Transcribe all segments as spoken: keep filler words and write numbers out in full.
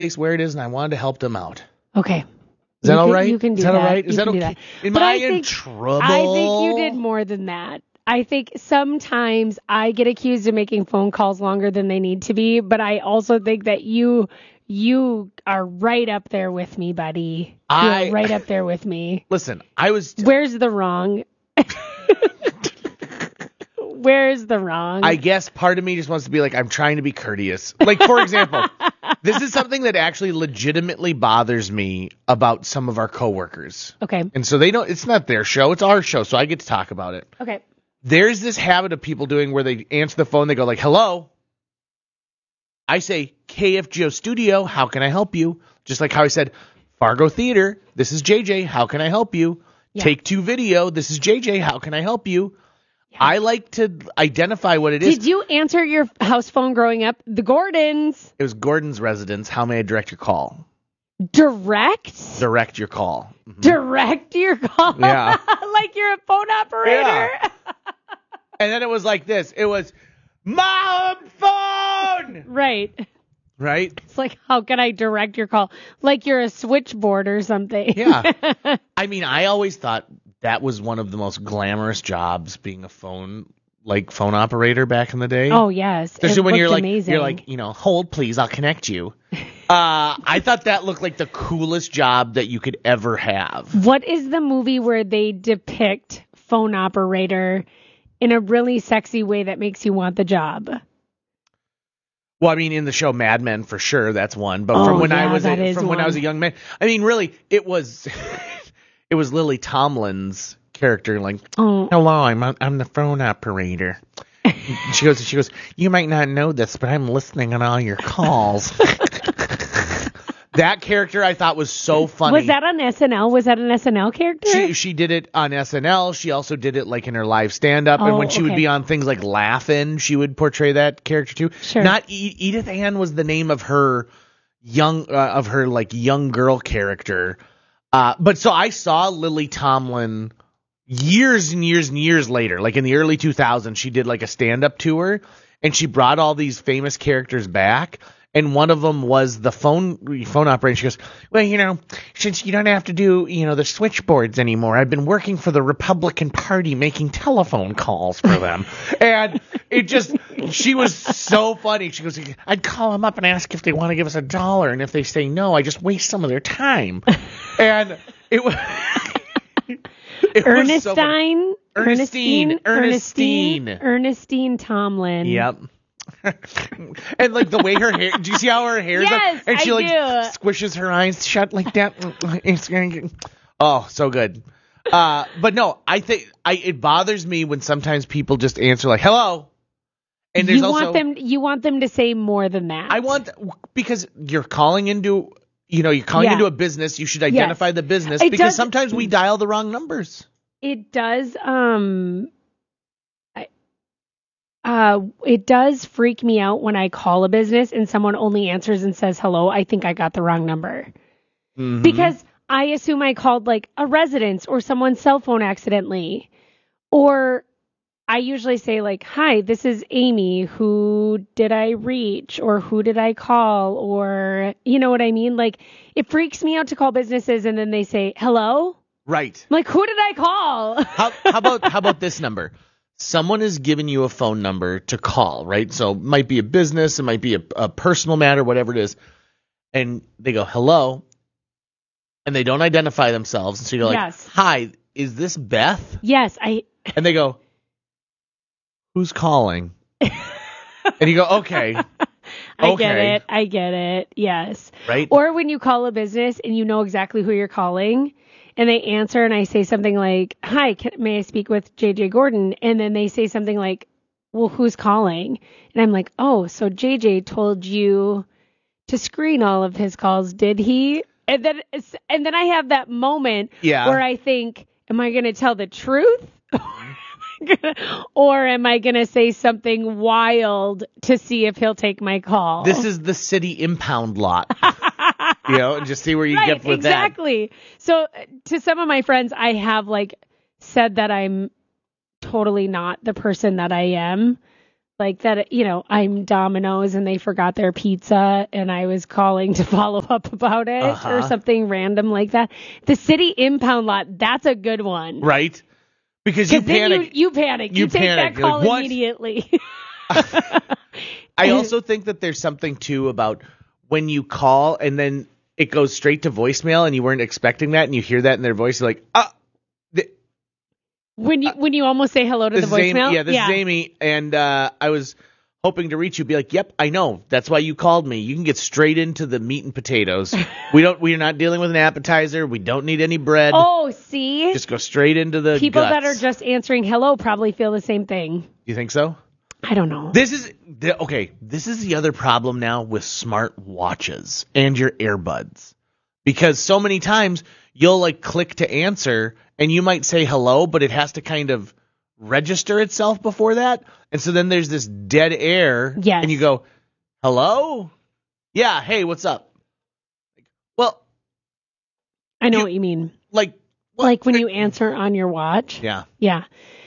place where it is, and I wanted to help them out. Okay. Is that you all can, right? You can do is that, that. all right? Is you that can okay? That. Am but I, I in think, trouble? I think you did more than that. I think sometimes I get accused of making phone calls longer than they need to be, but I also think that you you are right up there with me, buddy. I, You're right up there with me. Listen, I was... T- Where's the wrong? Where's the wrong? I guess part of me just wants to be like, I'm trying to be courteous. Like, for example, this is something that actually legitimately bothers me about some of our coworkers. Okay. And so they don't, it's not their show, it's our show, so I get to talk about it. Okay. There's this habit of people doing where they answer the phone, they go like, hello. I say, K F G O Studio, how can I help you? Just like how I said, Fargo Theater, this is J J, how can I help you? Yeah. Take Two Video, this is J J, how can I help you? Yeah. I like to identify what it is. Did you answer your house phone growing up? The Gordons. It was Gordon's residence. How may I direct your call? Direct? Direct your call. Mm-hmm. Direct your call? Yeah. Like you're a phone operator? Yeah. And then it was like this. It was, Mom phone! Right. Right? It's like, how can I direct your call? Like you're a switchboard or something. Yeah. I mean, I always thought that was one of the most glamorous jobs, being a phone, like phone operator back in the day. Oh, yes. Especially it when you're like, amazing. you're like, you know, hold please, I'll connect you. Uh, I thought that looked like the coolest job that you could ever have. What is the movie where they depict phone operator in a really sexy way that makes you want the job? Well, I mean, in the show Mad Men, for sure, that's one. But oh, from when yeah, I was that a, is from when one. I was a young man, I mean, really, it was it was Lily Tomlin's character, like, oh. hello, I'm I'm the phone operator. she goes, she goes, you might not know this, but I'm listening on all your calls. That character I thought was so funny. Was that on S N L? Was that an S N L character? She she did it on S N L. She also did it like in her live stand-up. Oh, and when she okay. would be on things like Laugh-In, she would portray that character too. Sure. Not e- Edith Ann was the name of her young uh, of her like young girl character. Uh, but so I saw Lily Tomlin years and years and years later, like in the early two thousands. She did like a stand-up tour, and she brought all these famous characters back. And one of them was the phone phone operator. She goes, well, you know, since you don't have to do, you know, the switchboards anymore, I've been working for the Republican Party making telephone calls for them. And it just, she was so funny. She goes, I'd call them up and ask if they want to give us a dollar. And if they say no, I just waste some of their time. And it was... It Ernestine, was so Ernestine, Ernestine, Ernestine, Ernestine Tomlin. Yep. And like the way her hair, do you see how her hair's yes, up? And she I like do. squishes her eyes shut like that. It's gonna, oh, so good. Uh, but no, I think I it bothers me when sometimes people just answer like hello. And there's you also, want them you want them to say more than that. I want, because you're calling into, you know, you're calling yeah. into a business, you should identify yes. the business, it because does, sometimes we dial the wrong numbers. It does um I, uh it does freak me out when I call a business and someone only answers and says hello. I think I got the wrong number. Mm-hmm. Because I assume I called like a residence or someone's cell phone accidentally. Or I usually say like, hi, this is Amy. Who did I reach? Or who did I call? Or, you know what I mean? Like, it freaks me out to call businesses and then they say, hello? Right. I'm like, who did I call? how, how about how about this number? Someone has given you a phone number to call, right? So it might be a business, it might be a, a personal matter, whatever it is. And they go, hello. And they don't identify themselves. And so you're like, yes. hi, is this Beth? Yes, I... And they go, who's calling? And you go, okay. I okay. get it. I get it. Yes. Right? Or when you call a business and you know exactly who you're calling and they answer and I say something like, hi, can, may I speak with J J Gordon? And then they say something like, well, who's calling? And I'm like, oh, so J J told you to screen all of his calls, did he? And then, and then I have that moment yeah. where I think, am I going to tell the truth? Or am I going to say something wild to see if he'll take my call? This is the city impound lot. You know, and just see where you right, get with exactly. that. So to some of my friends, I have like said that I'm totally not the person that I am. like that, you know, I'm Domino's and they forgot their pizza and I was calling to follow up about it Uh-huh. or something random like that. The city impound lot, that's a good one. Right? Because you Because then you, panic. you panic. You, You take panic. that You're call like, "What?" immediately. I also think that there's something too about when you call and then it goes straight to voicemail and you weren't expecting that and you hear that in their voice, you're like, ah, th- when you when you almost say hello to this the is Amy. voicemail. Yeah, this is Amy, and uh, I was hoping to reach you. Be like, yep, I know. That's why you called me. You can get straight into the meat and potatoes. we don't. We're not dealing with an appetizer. We don't need any bread. Oh, see? Just go straight into the People guts. that are just answering hello probably feel the same thing. You think so? I don't know. This is the, okay. This is the other problem now with smart watches and your earbuds, because so many times you'll like click to answer and you might say hello, but it has to kind of register itself before that, and so then there's this dead air. Yes. And you go, hello, yeah, hey, what's up? Well, I know you- what you mean. like, what? Like when you answer on your watch. yeah. Yeah.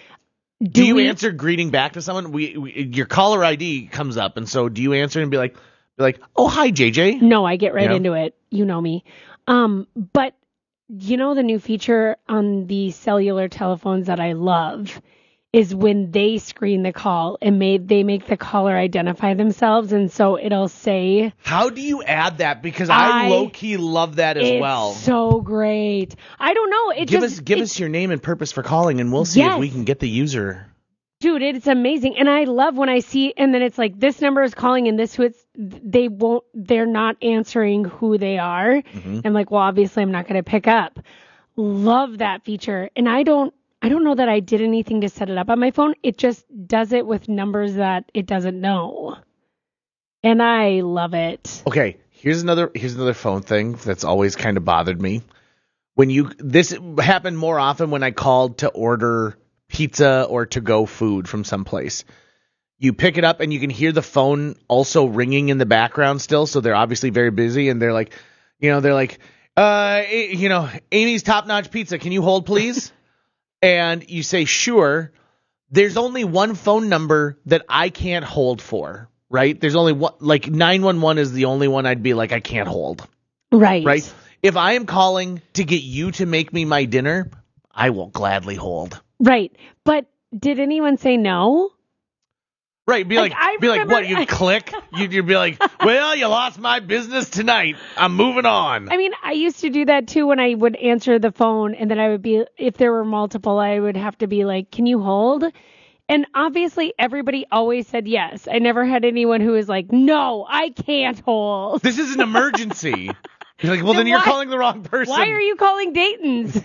Do, you we- answer greeting back to someone? We, we your caller I D comes up, and so do you answer and be like, be like, oh hi J J? No, I get right Yeah. into it. You know me. Um, but you know the new feature on the cellular telephones that I love is when they screen the call and made they make the caller identify themselves, and so it'll say How do you add that? Because I, I- low key love that as it's well. so great. I don't know. It Give just us give it- us your name and purpose for calling, and we'll see Yes. if we can get the user. Dude, it's amazing. And I love when I see, and then it's like, this number is calling and this who it's, they won't, they're not answering who they are. Mm-hmm. I'm like, well, obviously I'm not going to pick up. Love that feature. And I don't, I don't know that I did anything to set it up on my phone. It just does it with numbers that it doesn't know. And I love it. Okay, here's another here's another phone thing that's always kind of bothered me. When you this happened more often when I called to order pizza or to go food from someplace. You pick it up and you can hear the phone also ringing in the background still, so they're obviously very busy, and they're like, you know, they're like, uh, eh, you know, Amy's Top Notch Pizza, can you hold please? And you say sure. There's only one phone number that I can't hold for, right? There's only one, like nine one one is the only one I'd be like, I can't hold, Right. right? If I am calling to get you to make me my dinner, I will gladly hold. Right. But did anyone say no? Right, be Like, like, I be like, remember- what? You click? You'd, you'd be like, well, you lost my business tonight. I'm moving on. I mean, I used to do that too when I would answer the phone, and then I would be, if there were multiple, I would have to be like, can you hold? And obviously everybody always said yes. I never had anyone who was like, no, I can't hold. This is an emergency. You're like, well, then, Then you're why- calling the wrong person. Why are you calling Dayton's?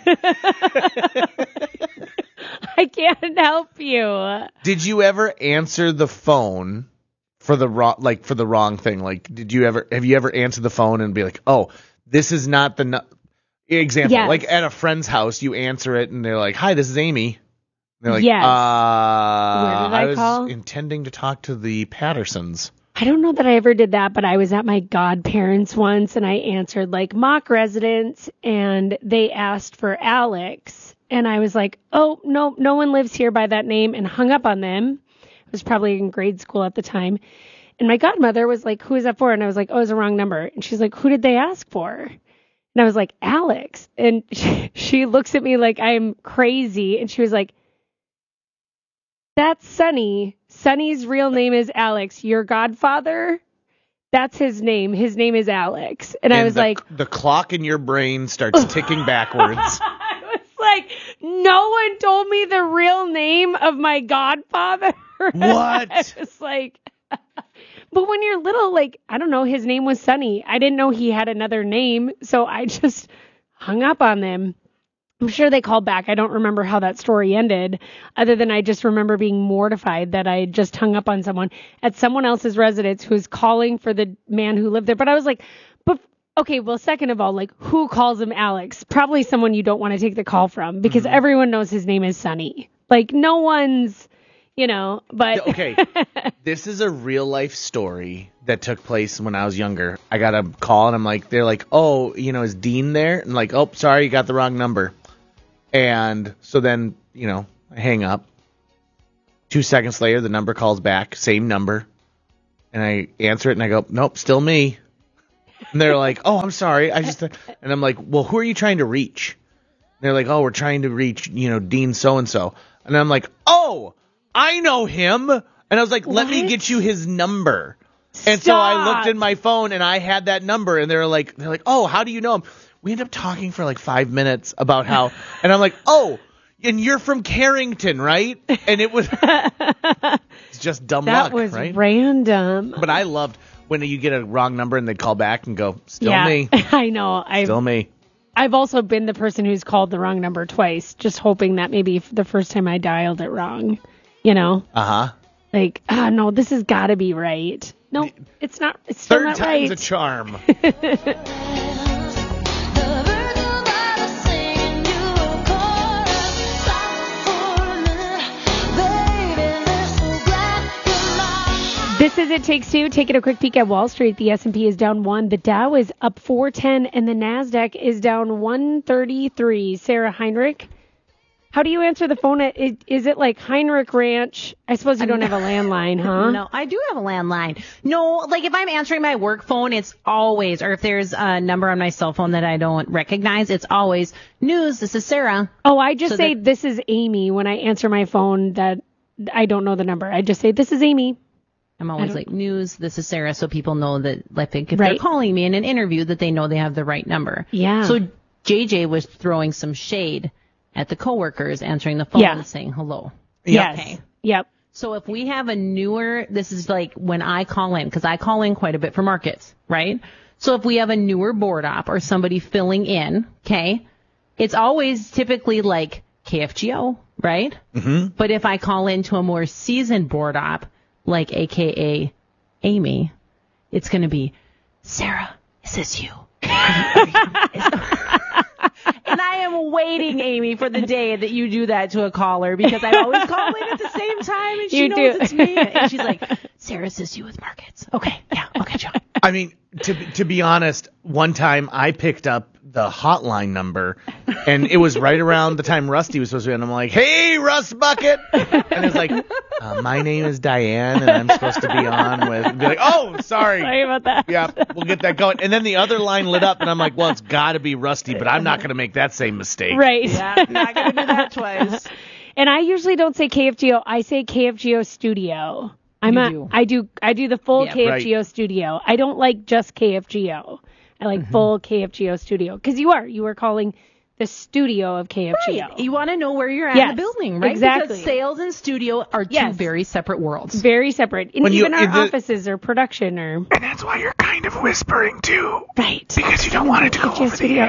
I can't help you. Did you ever answer the phone for the wrong, like for the wrong thing? Like, did you ever, have you ever answered the phone and be like, oh, this is not the, nu-. example, Yes. like at a friend's house, you answer it and they're like, hi, this is Amy. And they're like, Yes. uh, Where did I was call? intending to talk to the Pattersons. I don't know that I ever did that, but I was at my godparents once and I answered like mock residents and they asked for Alex. And I was like, oh, no, no one lives here by that name, and hung up on them. I was probably in grade school at the time. And my godmother was like, who is that for? And I was like, oh, it's a wrong number. And she's like, who did they ask for? And I was like, Alex. And she, she looks at me like I'm crazy. And she was like, that's Sonny. Sonny's real name is Alex. Your godfather? That's his name. His name is Alex. And, I was the, like, the clock in your brain starts ticking backwards. I was like, no one told me the real name of my godfather. What? I was like, but when you're little, like, I don't know, his name was Sonny. I didn't know he had another name, so I just hung up on them. I'm sure they called back. I don't remember how that story ended, other than I just remember being mortified that I just hung up on someone at someone else's residence who was calling for the man who lived there. But I was like, but okay, well, second of all, like, who calls him Alex? Probably someone you don't want to take the call from, because Mm-hmm. everyone knows his name is Sonny. Like, no one's, you know, but Okay, this is a real life story that took place when I was younger. I got a call and I'm like, they're like, oh, you know, is Dean there? And like, oh, sorry, you got the wrong number. And so then, you know, I hang up. Two seconds later, the number calls back, same number. And I answer it, and I go, nope, still me. And they're like, oh, I'm sorry. I just, and I'm like, well, who are you trying to reach? And they're like, oh, we're trying to reach, you know, Dean so-and-so. And I'm like, oh, I know him. And I was like, let What? me get you his number. And so I looked in my phone, and I had that number. And they're like, they're like, oh, how do you know him? We ended up talking for like five minutes about how, and I'm like, oh, and you're from Carrington, right? And it was it's just dumb That luck, was right? random. But I loved when you get a wrong number and they call back and go, still yeah, me, I know. I've, still me. I've also been the person who's called the wrong number twice, just hoping that maybe f- the first time I dialed it wrong, you know? Uh-huh. Like, ah, no, this has got to be right. No, it's not. It's still Third not time's right. a charm. This is It Takes Two. Taking a quick peek at Wall Street. The S and P is down one. The Dow is up four ten, and the NASDAQ is down one thirty-three. Sarah Heinrich, how do you answer the phone? At, is, is it like Heinrich Ranch? I suppose you don't have a landline, huh? No, I do have a landline. No, like if I'm answering my work phone, it's always, or if there's a number on my cell phone that I don't recognize, it's always, news, this is Sarah. Oh, I just So say, that- this is Amy when I answer my phone that I don't know the number. I just say, this is Amy. I'm always like, news, this is Sarah, so people know that, like, if Right. they're calling me in an interview, that they know they have the right number. Yeah. So J J was throwing some shade at the coworkers answering the phone Yeah. and saying hello. Yes. Okay. Yep. So if we have a newer, this is like when I call in, because I call in quite a bit for markets, right? So if we have a newer board op or somebody filling in, okay, it's always typically like K F G O, right? Mm-hmm. But if I call into a more seasoned board op, like A K A Amy, it's going to be, Sarah, is this you? And I am waiting, Amy, for the day that you do that to a caller, because I always call in at the same time and she You knows do. it's me. And she's like, Sarah, is this you with markets? Okay, yeah, okay, John. I mean, to to be honest, one time I picked up the hotline number, and it was right around the time Rusty was supposed to be, and I'm like, "Hey, Rust Bucket," and it's like, uh, "My name is Diane, and I'm supposed to be on with." And be like, "Oh, sorry." Sorry about that. Yeah, we'll get that going. And then the other line lit up, and I'm like, "Well, it's got to be Rusty, but I'm not going to make that same mistake." Right. Yeah, not going to do that twice. And I usually don't say K F G O. I say K F G O Studio. I'm You a, do. I do. I do the full Yeah, K F G O Studio. I don't like just K F G O. I like full K F G O Studio, because you are you are calling the studio of K F G O. Right. You want to know where you're at Yes, in the building, right? exactly. Because sales and studio are two Yes. very separate worlds. Very separate. And When you- even our in the- offices or production or And that's why you're kind of whispering too, right. because you don't want it to go K F G O over the Studio.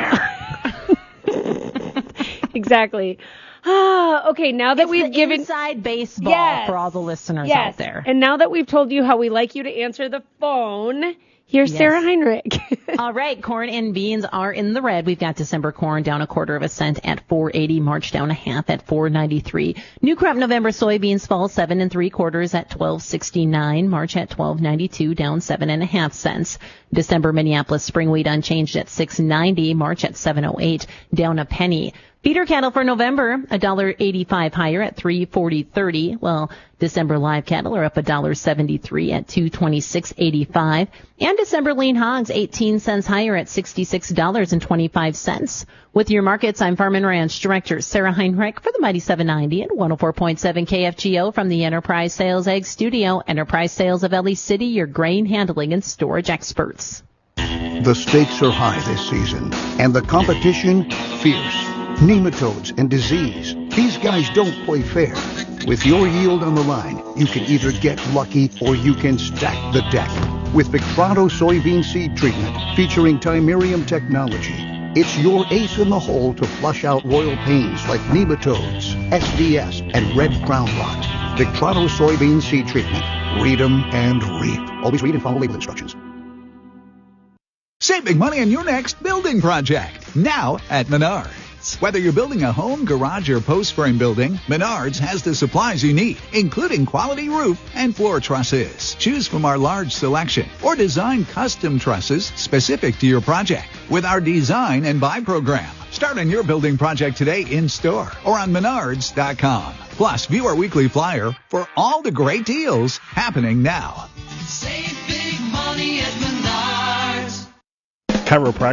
air. Exactly. Ah, okay, now that It's we've the given inside baseball Yes. for all the listeners yes. out there. And now that we've told you how we like you to answer the phone, here's Yes. Sarah Heinrich. All right, corn and beans are in the red. We've got December corn down a quarter of a cent at four eighty, March down a half at four ninety-three. New crop November soybeans fall seven and three quarters at twelve sixty-nine, March at twelve ninety-two, down seven and a half cents. December Minneapolis spring wheat unchanged at six ninety, March at seven oh eight, down a penny. Feeder cattle for November, one dollar eighty-five higher at three forty thirty. Well, December live cattle are up one dollar seventy-three at two twenty-six eighty-five. And December lean hogs, eighteen cents higher at sixty-six dollars and twenty-five cents. With your markets, I'm Farm and Ranch Director Sarah Heinrich for the Mighty seven ninety and one oh four point seven K F G O from the Enterprise Sales Egg Studio. Enterprise Sales of Ellie City, your grain handling and storage experts. The stakes are high this season, and the competition fierce. Nematodes and disease. These guys don't play fair. With your yield on the line, you can either get lucky or you can stack the deck. With Victrado soybean seed treatment featuring Timerium technology, it's your ace in the hole to flush out royal pains like nematodes, S D S, and red crown rot. Victrado soybean seed treatment. Read 'em and reap. Always read and follow label instructions. Save big money on your next building project, now at Menards. Whether you're building a home, garage, or post frame building, Menards has the supplies you need, including quality roof and floor trusses. Choose from our large selection or design custom trusses specific to your project with our design and buy program. Start on your building project today in store or on menards dot com. Plus, view our weekly flyer for all the great deals happening now. Save big money at Menards. Chiropractic